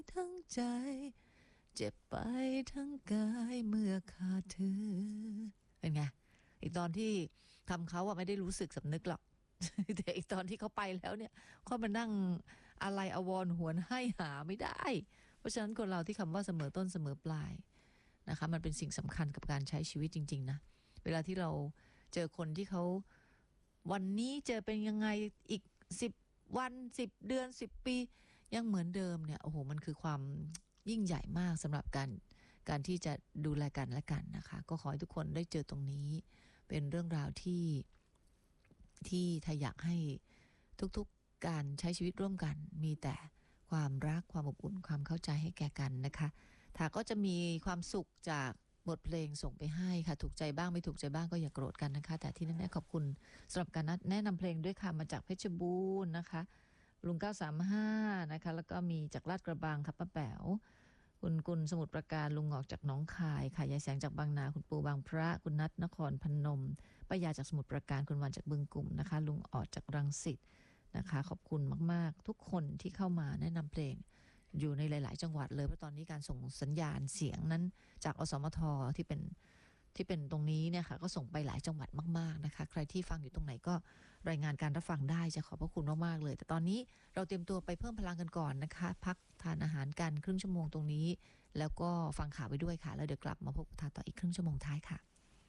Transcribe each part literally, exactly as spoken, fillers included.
ทั้งใจเจ็บไปทั้งกายเมื่อขาดเธอเป็นไงอีกตอนที่ทำเขาอะไม่ได้รู้สึกสำนึกหรอกแต่อีกตอนที่เขาไปแล้วเนี่ยเขามานั่งอะไรอวรหวนให้หาไม่ได้เพราะฉะนั้นคนเราที่คำว่าเสมอต้นเสมอปลายนะคะมันเป็นสิ่งสำคัญกับการใช้ชีวิตจริงๆนะเวลาที่เราเจอคนที่เขาวันนี้เจอเป็นยังไงอีกสิบวันสิบเดือนสิบปียังเหมือนเดิมเนี่ยโอ้โหมันคือความยิ่งใหญ่มากสำหรับการการที่จะดูแลกันและกันนะคะก็ขอให้ทุกคนได้เจอตรงนี้เป็นเรื่องราวที่ที่ถ้าอยากให้ทุกๆการใช้ชีวิตร่วมกันมีแต่ความรักความอบอุ่นความเข้าใจให้แก่กันนะคะถ้าก็จะมีความสุขจากบทเพลงส่งไปให้ค่ะถูกใจบ้างไม่ถูกใจบ้างก็อย่าโกรธกันนะคะแต่ที่แน่ๆขอบคุณสำหรับการแนะนำเพลงด้วยค่ะมาจากเพชรบูรณ์นะคะลุงเก้าสามห้านะคะแล้วก็มีจากลาดกระบังค่ะป้าแป๋วคุณกุลสมุทรปราการลุงออกจากหนองคายค่ะยายแสงจากบางนาคุณปูบางพระคุณนัทนครพนมป้ายาจากสมุทรปราการคุณวันจากบึงกุ่มนะคะลุงออดจากรังสิตนะคะขอบคุณมากๆทุกคนที่เข้ามาแนะนำเพลงอยู่ในหลายๆจังหวัดเลยเพราะตอนนี้การส่งสัญญาณเสียงนั้นจากอสมทที่เป็นที่เป็นตรงนี้เนี่ยค่ะก็ส่งไปหลายจังหวัดมากๆนะคะใครที่ฟังอยู่ตรงไหนก็รายงานการรับฟังได้จะขอบพระคุณมากๆเลยแต่ตอนนี้เราเตรียมตัวไปเพิ่มพลังกันก่อนนะคะพักทานอาหารกันครึ่งชั่วโมงตรงนี้แล้วก็ฟังข่าวไปด้วยค่ะแล้วเดี๋ยวกลับมาพบทานต่ออีกครึ่งชั่วโมงท้ายค่ะ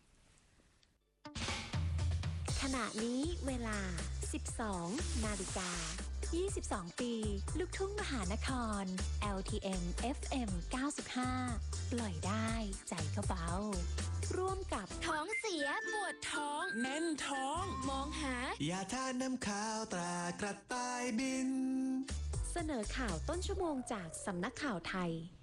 ขณะนี้เวลา สิบสอง นาฬิกา ยี่สิบสอง ปีลูกทุ่งมหานคร แอล ที เอ็ม เอฟ เอ็ม เก้าสิบห้า ปล่อยได้ใจก็เบาร่วมกับท้องเสียปวดท้องแน่นท้องมองหายาทาน้ำข้าวตรากระต่ายบินเสนอข่าวต้นชั่วโมงจากสำนักข่าวไทย